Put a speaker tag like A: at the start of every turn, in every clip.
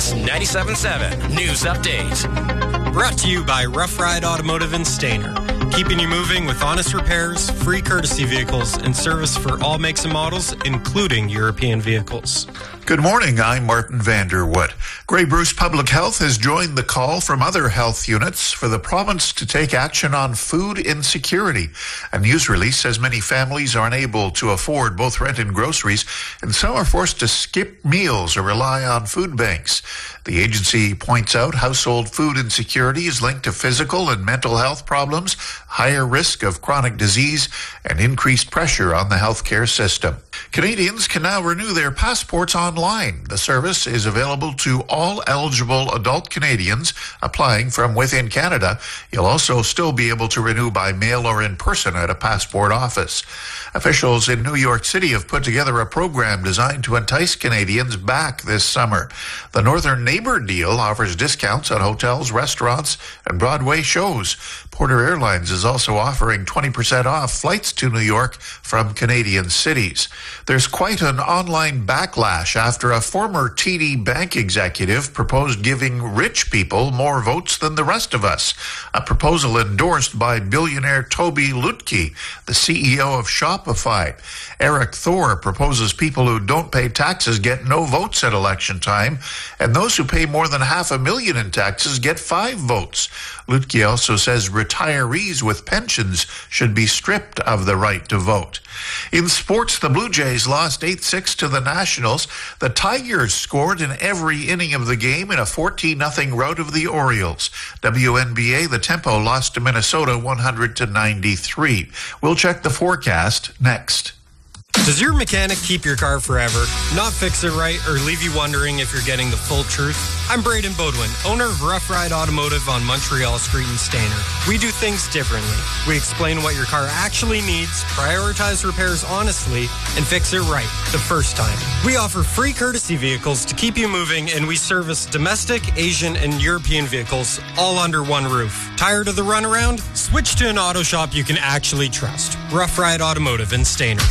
A: Max 97.7 News Update.
B: Brought to you by Rough Ride Automotive in Stayner. Keeping you moving with honest repairs, free courtesy vehicles, and service for all makes and models, including European vehicles.
C: Good morning, I'm Martin Vanderwood. Grey Bruce Public Health has joined the call from other health units for the province to take action on food insecurity. A news release says many families are unable to afford both rent and groceries, and some are forced to skip meals or rely on food banks. The agency points out household food insecurity is linked to physical and mental health problems, higher risk of chronic disease, and increased pressure on the healthcare system. Canadians can now renew their passports online. The service is available to all eligible adult Canadians applying from within Canada. You'll also still be able to renew by mail or in person at a passport office. Officials in New York City have put together a program designed to entice Canadians back this summer. The Northern Neighbor deal offers discounts on hotels, restaurants, and Broadway shows. Porter Airlines is also offering 20% off flights to New York from Canadian cities. There's quite an online backlash after a former TD Bank executive proposed giving rich people more votes than the rest of us. A proposal endorsed by billionaire Toby Lutke, the CEO of Shopify. Eric Thor proposes people who don't pay taxes get no votes at election time, and those who pay more than $500,000 in taxes get 5 votes. Lutke also says retirees with pensions should be stripped of the right to vote. In sports, the Blue Jays lost 8-6 to the Nationals. The Tigers scored in every inning of the game in a 14-0 rout of the Orioles. WNBA, the Tempo lost to Minnesota 100-93. We'll check the forecast next.
B: Does your mechanic keep your car forever, not fix it right, or leave you wondering if you're getting the full truth? I'm Braden Bodwin, owner of Rough Ride Automotive on Montreal Street in Stayner. We do things differently. We explain what your car actually needs, prioritize repairs honestly, and fix it right the first time. We offer free courtesy vehicles to keep you moving, and we service domestic, Asian, and European vehicles all under one roof. Tired of the runaround? Switch to an auto shop you can actually trust. Rough Ride Automotive in Stayner.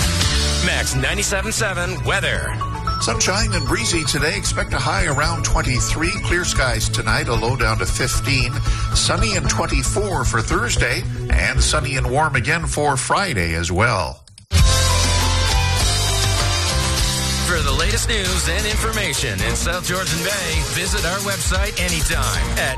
A: Max 97.7 weather.
C: Sunshine and breezy today. Expect a high around 23. Clear skies tonight, a low down to 15. Sunny and 24 for Thursday, and sunny and warm again for Friday as well.
A: For the latest news and information in South Georgian Bay, visit our website anytime at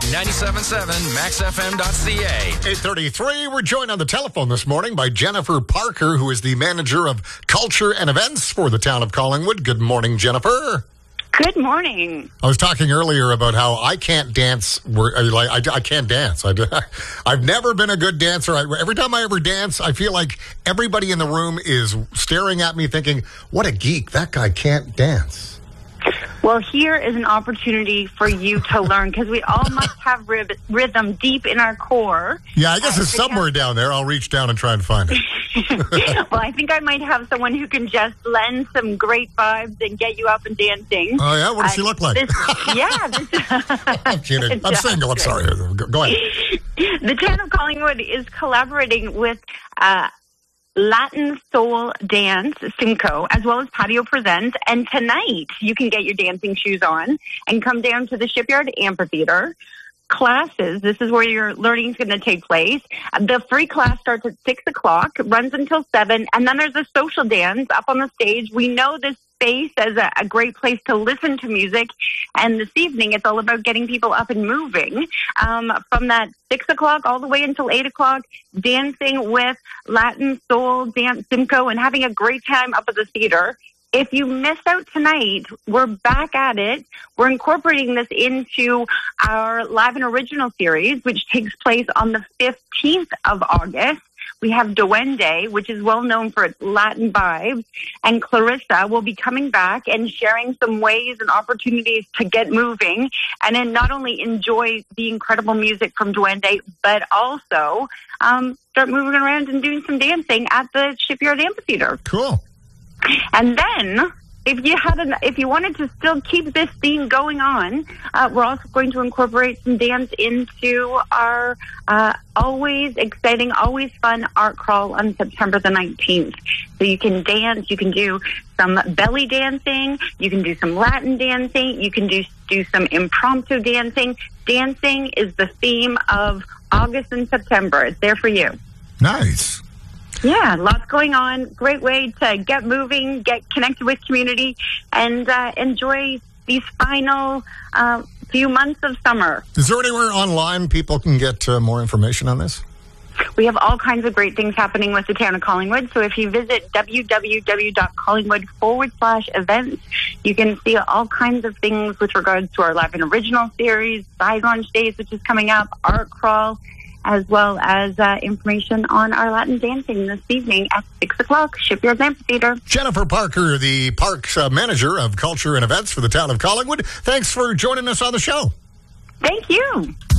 A: 977maxfm.ca.
D: 8:33. We're joined on the telephone this morning by Jennifer Parker, who is the manager of culture and events for the town of Collingwood. Good morning, Jennifer.
E: Good morning.
D: I was talking earlier about how I can't dance. I can't dance. I've never been a good dancer. Every time I ever dance, I feel like everybody in the room is staring at me thinking, what a geek. That guy can't dance.
E: Well, here is an opportunity for you to learn, because we all must have rhythm deep in our core.
D: Yeah, I guess it's somewhere down there. I'll reach down and try and find it.
E: Well, I think I might have someone who can just lend some great vibes and get you up and dancing.
D: Oh, yeah? What does she look like?
E: I'm
D: kidding. I'm single. I'm sorry. Go ahead.
E: The town of Collingwood is collaborating with Latin Soul Dance, Simcoe, as well as Patio Presents. And tonight, you can get your dancing shoes on and come down to the Shipyard Amphitheater. Classes, this is where your learning is going to take place. The free class starts at 6 o'clock, runs until 7, and then there's a social dance up on the stage. We know this space as a great place to listen to music, and this evening it's all about getting people up and moving. From that 6 o'clock all the way until 8 o'clock, dancing with Latin Soul Dance Simcoe and having a great time up at the theater. If you missed out tonight, we're back at it. We're incorporating this into our Live and Original series, which takes place on the 15th of August. We have Duende, which is well known for its Latin vibes, and Clarissa will be coming back and sharing some ways and opportunities to get moving and then not only enjoy the incredible music from Duende, but also start moving around and doing some dancing at the Shipyard Amphitheater.
D: Cool.
E: And then if you wanted to still keep this theme going on, we're also going to incorporate some dance into our always exciting, always fun art crawl on September the 19th. So you can dance, you can do some belly dancing, you can do some Latin dancing, you can do some impromptu dancing. Dancing is the theme of August and September. It's there for you.
D: Nice.
E: Yeah, lots going on. Great way to get moving, get connected with community, and enjoy these final few months of summer.
D: Is there anywhere online people can get more information on this?
E: We have all kinds of great things happening with the town of Collingwood. So if you visit www.collingwood.com/events, you can see all kinds of things with regards to our Live and Original series, Side Launch Days, which is coming up, Art Crawl, as well as information on our Latin dancing this evening at 6 o'clock, Shipyards Amphitheater.
D: Jennifer Parker, the Parks Manager of Culture and Events for the town of Collingwood. Thanks for joining us on the show.
E: Thank you.